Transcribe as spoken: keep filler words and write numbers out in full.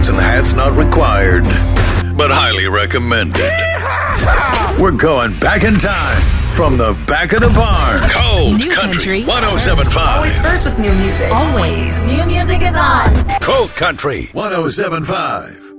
and hats not required, but highly recommended. We're going back in time from the back of the barn. Cold New Country, Country. one oh seven point five. Always first with new music. Always. New music is on. Cold Country, one oh seven point five.